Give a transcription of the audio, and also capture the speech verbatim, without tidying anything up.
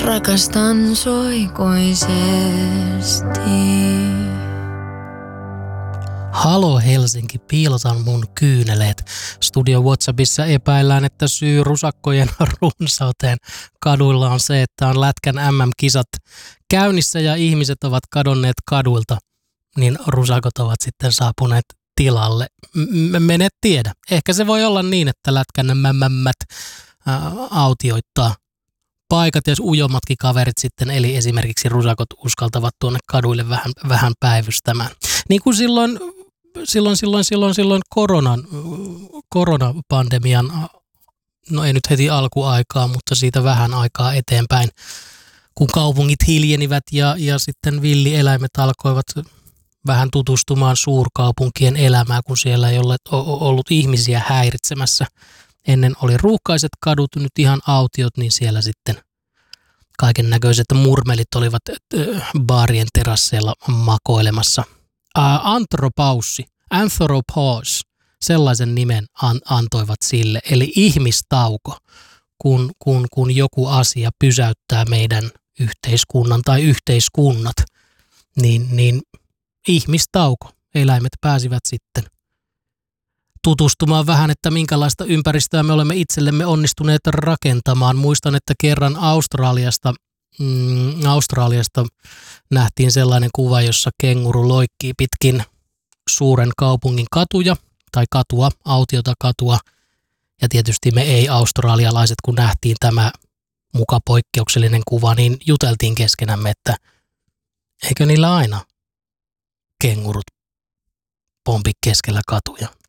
Rakastan sua ikuisesti. Halo Helsinki, piilotan mun kyyneleet. Studio WhatsAppissa epäillään, että syy rusakkojen runsauteen kaduilla on se, että on Lätkän äm äm-kisat käynnissä ja ihmiset ovat kadonneet kaduilta, niin rusakot ovat sitten saapuneet tilalle. M- mene tiedä. Ehkä se voi olla niin, että Lätkän mämmämmät äh, autioittaa paikat ja ujommatkin kaverit sitten, eli esimerkiksi rusakot uskaltavat tuonne kaduille vähän, vähän päivystämään. Niin kuin silloin, silloin, silloin, silloin, silloin koronan, koronapandemian, no ei nyt heti alkuaikaa, mutta siitä vähän aikaa eteenpäin, kun kaupungit hiljenivät ja, ja sitten villieläimet alkoivat vähän tutustumaan suurkaupunkien elämään, kun siellä ei ole ollut ihmisiä häiritsemässä. Ennen oli ruuhkaiset kadut, nyt ihan autiot, niin siellä sitten kaiken näköiset murmelit olivat baarien terasseilla makoilemassa. Ää, antropaussi, anthropause, sellaisen nimen an, antoivat sille, eli ihmistauko, kun, kun, kun joku asia pysäyttää meidän yhteiskunnan tai yhteiskunnat, niin, niin ihmistauko, eläimet pääsivät sitten tutustumaan vähän, että minkälaista ympäristöä me olemme itsellemme onnistuneet rakentamaan. Muistan, että kerran Australiasta, mm, Australiasta nähtiin sellainen kuva, jossa kenguru loikkii pitkin suuren kaupungin katuja, tai katua, autiota katua. Ja tietysti me ei-australialaiset, kun nähtiin tämä muka poikkeuksellinen kuva, niin juteltiin keskenämme, että eikö niillä aina kengurut pompi keskellä katuja.